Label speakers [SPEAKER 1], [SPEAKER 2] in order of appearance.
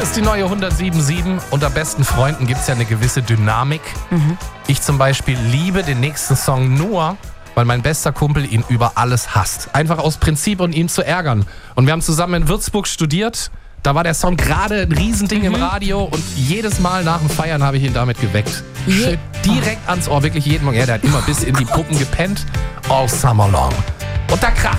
[SPEAKER 1] Hier ist die neue 107.7. Unter besten Freunden gibt es ja eine gewisse Dynamik. Ich zum Beispiel liebe den nächsten Song nur, weil mein bester Kumpel ihn über alles hasst. Einfach aus Prinzip und ihn zu ärgern. Und wir haben zusammen in Würzburg studiert. Da war der Song gerade ein Riesending im Radio und jedes Mal nach dem Feiern habe ich ihn damit geweckt. Schön direkt ans Ohr, wirklich jeden Morgen. Ja, der hat immer bis in die Puppen gepennt. All summer long. Und da kracht